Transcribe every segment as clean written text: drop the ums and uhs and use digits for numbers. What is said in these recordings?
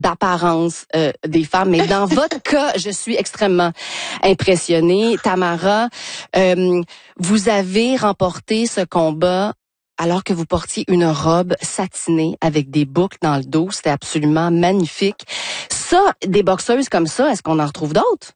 d'apparence des femmes. Mais dans votre cas, je suis extrêmement impressionnée. Tamara, vous avez remporté ce combat alors que vous portiez une robe satinée avec des boucles dans le dos. C'était absolument magnifique. Ça, des boxeuses comme ça, est-ce qu'on en retrouve d'autres?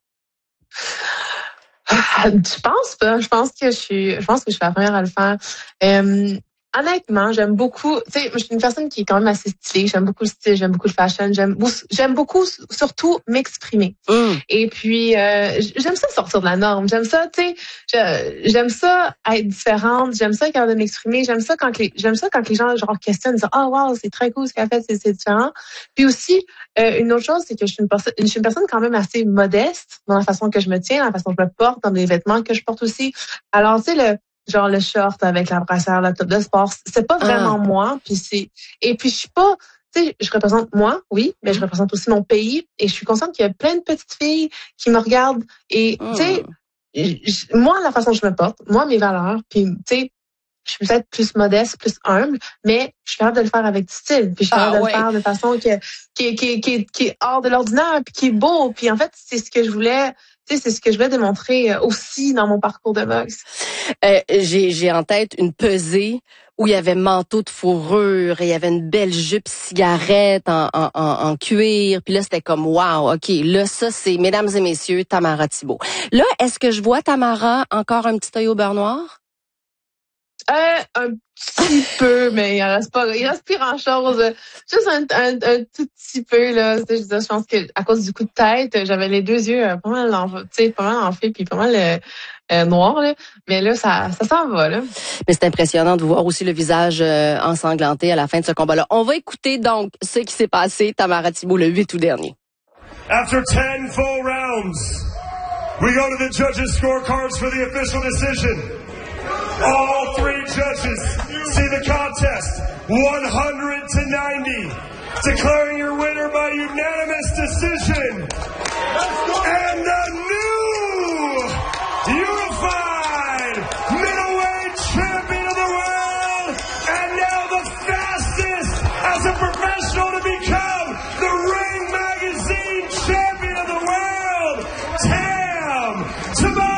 Je pense pas. Je pense que je suis la première à le faire. Honnêtement, j'aime beaucoup, tu sais, je suis une personne qui est quand même assez stylée, j'aime beaucoup le style, j'aime beaucoup le fashion, j'aime beaucoup surtout m'exprimer. Et puis j'aime ça sortir de la norme, j'aime ça, tu sais, j'aime ça être différente, j'aime ça être capable de m'exprimer, j'aime ça quand les gens genre questionnent, disent "Oh wow, c'est très cool ce qu'elle a fait, c'est différent." Puis aussi une autre chose, c'est que je suis une personne quand même assez modeste dans la façon que je me tiens, dans la façon que je me porte, dans les vêtements que je porte aussi. Alors, tu sais, le short avec la brassière, le top de sport, c'est pas vraiment moi. Et puis je suis pas, tu sais, je représente moi, oui, mais je représente aussi mon pays. Et je suis consciente qu'il y a plein de petites filles qui me regardent. Et tu sais, moi, la façon dont je me porte, moi, mes valeurs, puis tu sais, je suis peut-être plus modeste, plus humble, mais je suis capable de le faire avec du style. Puis je suis capable de le faire de façon qui est hors de l'ordinaire, puis qui est beau. Puis en fait, c'est ce que je voulais. Tu sais, c'est ce que je voulais démontrer aussi dans mon parcours de boxe. J'ai en tête une pesée où il y avait manteau de fourrure et il y avait une belle jupe cigarette en cuir. Puis là, c'était comme wow, OK, là, ça, c'est, mesdames et messieurs, Tamara Thibault. Là, est-ce que je vois, Tamara, encore un petit œil au beurre noir? Un petit peu, mais il reste plus grand chose. Juste un tout petit peu, là. Je pense que à cause du coup de tête, j'avais les deux yeux pas mal enflés puis pas mal noirs, là. Mais là, ça s'en va, là. Mais c'est impressionnant de voir aussi le visage ensanglanté à la fin de ce combat-là. On va écouter donc ce qui s'est passé, Tamara Thibault, le 8 août dernier. After 10 full rounds, we go to the judges' scorecards for the official decision. All three judges see the contest 100-90, declaring your winner by unanimous decision. And the new unified middleweight champion of the world, and now the fastest as a professional to become the Ring Magazine champion of the world, Tam Thibault.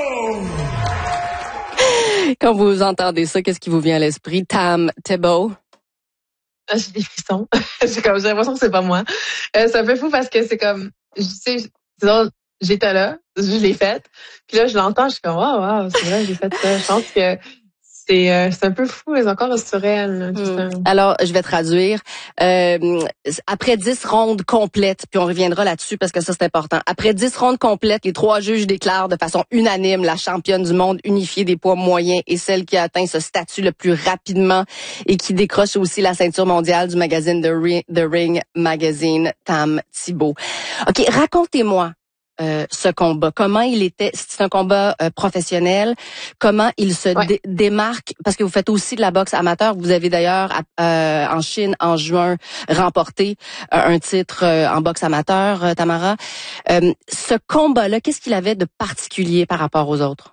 Quand vous entendez ça, qu'est-ce qui vous vient à l'esprit? Tam Thibault? J'ai des frissons. J'ai l'impression que c'est pas moi. C'est un peu fou parce que c'est comme, tu sais, disons, j'étais là, je l'ai faite. Puis là, je l'entends, je suis comme, wow, c'est vrai, j'ai fait ça. Je pense que c'est un peu fou, mais encore surréel. Alors, je vais traduire. Après 10 rondes complètes, puis on reviendra là-dessus parce que ça, c'est important. Après 10 rondes complètes, les 3 juges déclarent de façon unanime la championne du monde unifiée des poids moyens et celle qui a atteint ce statut le plus rapidement et qui décroche aussi la ceinture mondiale du magazine The Ring Magazine, Tam Thibault. OK, racontez-moi ce combat. Comment il était? C'est un combat professionnel. Comment il se démarque? Parce que vous faites aussi de la boxe amateur. Vous avez d'ailleurs en Chine en juin remporté un titre en boxe amateur, Tamara. Ce combat-là, qu'est-ce qu'il avait de particulier par rapport aux autres?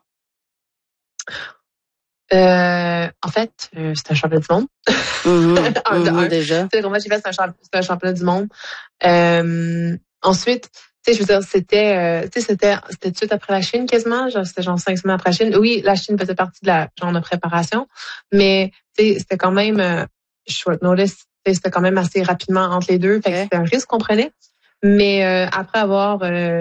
En fait, c'est un championnat du monde. Déjà. Le combat que j'ai fait, c'est un championnat du monde. Ensuite, tu sais, je veux dire, c'était tout de suite après la Chine quasiment, c'était 5 semaines après la Chine. Oui, la Chine faisait partie de la genre de préparation, mais tu sais, c'était quand même short notice, c'était quand même assez rapidement entre les deux, fait que c'était un risque qu'on prenait. Mais après avoir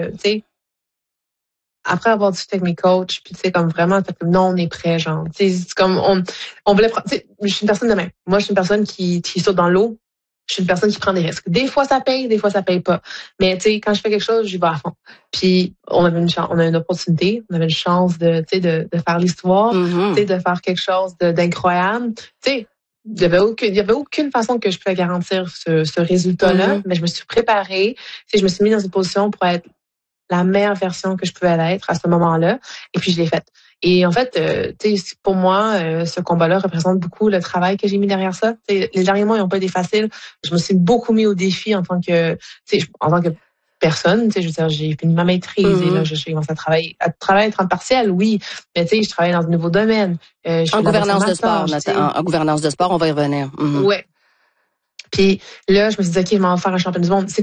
du technique coach, puis tu sais comme vraiment non, on est prêt, genre, tu sais, c'est comme on voulait prendre, tu sais, je suis une personne de même. Moi, je suis une personne qui saute dans l'eau. Je suis une personne qui prend des risques. Des fois, ça paye, des fois, ça paye pas. Mais, tu sais, quand je fais quelque chose, j'y vais à fond. Puis, on a une opportunité, on avait une chance de faire l'histoire, tu sais, de faire quelque chose d'incroyable. Tu sais, il y avait aucune façon que je pouvais garantir ce résultat-là, mais je me suis préparée. Tu sais, je me suis mise dans une position pour être la meilleure version que je pouvais être à ce moment-là. Et puis, je l'ai faite. Et en fait, pour moi, ce combat-là représente beaucoup le travail que j'ai mis derrière ça. T'sais, les derniers mois, ils n'ont pas été faciles. Je me suis beaucoup mis au défi en tant que personne. Je veux dire, j'ai fini ma maîtrise et là, je commence à travailler à temps partiel, oui. Mais je travaille dans de nouveaux domaines. En gouvernance de sport, en gouvernance de sport, on va y revenir. Ouais. Puis là, je me suis dit, OK, je vais en faire un championnat du monde.